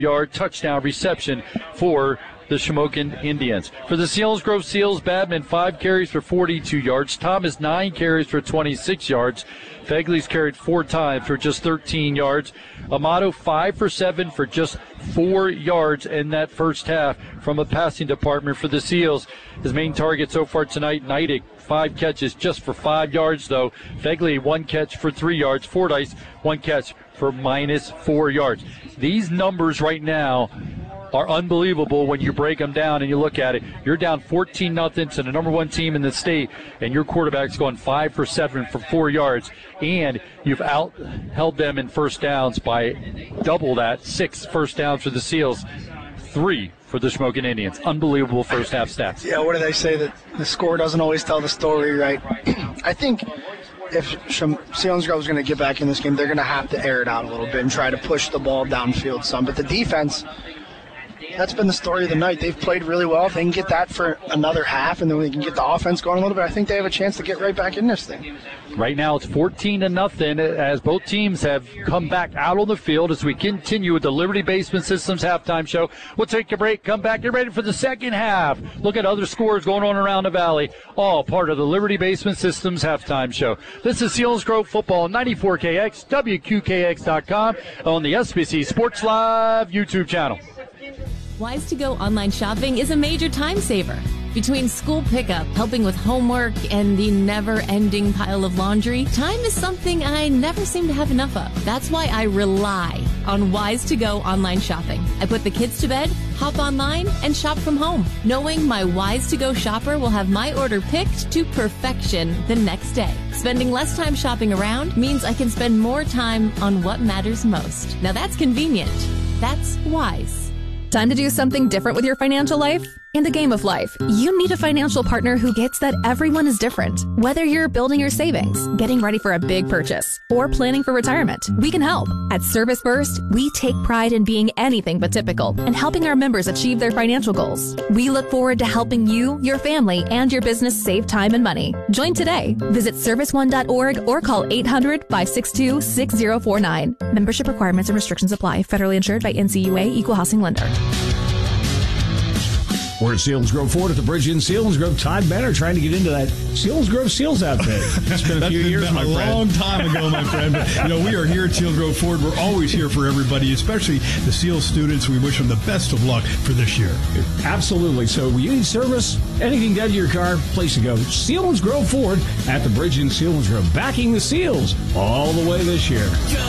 yard touchdown reception for the Shamokin Indians. For the Selinsgrove Seals, Badman 5 carries for 42 yards. Thomas 9 carries for 26 yards. Fegley's carried 4 times for just 13 yards. Amato 5 for 7 for just 4 yards in that first half from a passing department for the Seals. His main target so far tonight, Neidig, 5 catches just for 5 yards though. Fegley 1 catch for 3 yards. Fordyce 1 catch for -4 yards. These numbers right now are unbelievable when you break them down and you look at it. You're down 14-0 to the number 1 team in the state, and your quarterback's going 5 for 7 for 4 yards, and you've held them in first downs by double that, 6 first downs for the Seals, 3 for the Shamokin Indians. Unbelievable first half stats. Yeah, what do they say, that the score doesn't always tell the story, right? I think if Selinsgrove is going to get back in this game, they're going to have to air it out a little bit and try to push the ball downfield some. But the defense, that's been the story of the night. They've played really well. If they can get that for another half, and then we can get the offense going a little bit, I think they have a chance to get right back in this thing. Right now it's 14-0 as both teams have come back out on the field as we continue with the Liberty Basement Systems halftime show. We'll take a break, come back, get ready for the second half. Look at other scores going on around the valley, all part of the Liberty Basement Systems halftime show. This is Selinsgrove Football, 94KX, WQKX.com, on the SBC Sports Live YouTube channel. Wise2Go online shopping is a major time saver. Between school pickup, helping with homework, and the never-ending pile of laundry, time is something I never seem to have enough of. That's why I rely on Wise2Go online shopping. I put the kids to bed, hop online, and shop from home, knowing my Wise2Go shopper will have my order picked to perfection the next day. Spending less time shopping around means I can spend more time on what matters most. Now that's convenient. That's wise. Time to do something different with your financial life? In the game of life, you need a financial partner who gets that everyone is different. Whether you're building your savings, getting ready for a big purchase, or planning for retirement, we can help. At Service First, we take pride in being anything but typical and helping our members achieve their financial goals. We look forward to helping you, your family, and your business save time and money. Join today. Visit serviceone.org or call 800-562-6049. Membership requirements and restrictions apply. Federally insured by NCUA, Equal Housing Lender. We're at Selinsgrove Ford at the bridge in Selinsgrove. Todd Banner trying to get into that Selinsgrove Seals outfit. It's been a few years, my friend. A long time ago, my friend. But, we are here at Selinsgrove Ford. We're always here for everybody, especially the Seals students. We wish them the best of luck for this year. Absolutely. So you need service, anything done to your car, place to go. Selinsgrove Ford at the bridge in Selinsgrove. Backing the Seals all the way this year.